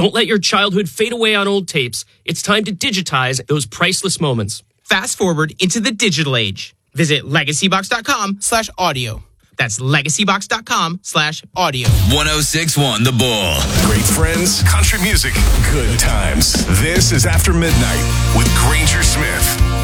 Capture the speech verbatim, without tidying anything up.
Don't let your childhood fade away on old tapes. It's time to digitize those priceless moments. Fast forward into the digital age. Visit legacybox.com slash audio. That's legacybox.com slash audio. ten sixty-one The Bull. Great friends, country music, good times. This is After Midnight with Granger Smith.